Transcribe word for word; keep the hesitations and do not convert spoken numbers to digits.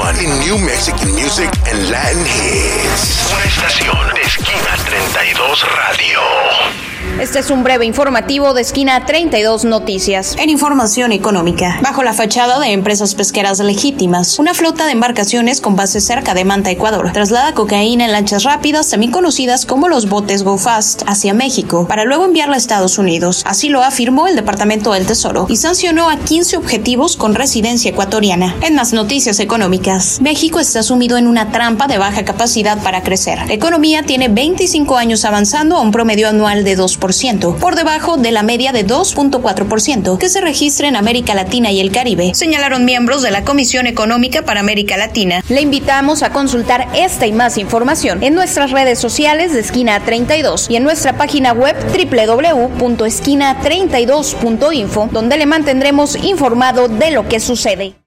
one in New Mexican music and Latin hits. Una estación de Esquina treinta y dos Radio. Este es un breve informativo de Esquina treinta y dos Noticias. En información económica, bajo la fachada de empresas pesqueras legítimas, una flota de embarcaciones con base cerca de Manta, Ecuador, traslada cocaína en lanchas rápidas, también conocidas como los botes Go Fast, hacia México, para luego enviarla a Estados Unidos. Así lo afirmó el Departamento del Tesoro y sancionó a quince objetivos con residencia ecuatoriana. En más noticias económicas, México está sumido en una trampa de baja capacidad para crecer. La economía tiene veinticinco años avanzando a un promedio anual de dos por ciento, por debajo de la media de dos punto cuatro por ciento que se registra en América Latina y el Caribe, señalaron miembros de la Comisión Económica para América Latina. Le invitamos a consultar esta y más información en nuestras redes sociales de Esquina treinta y dos y en nuestra página web doble u doble u doble u punto esquina treinta y dos punto info, donde le mantendremos informado de lo que sucede.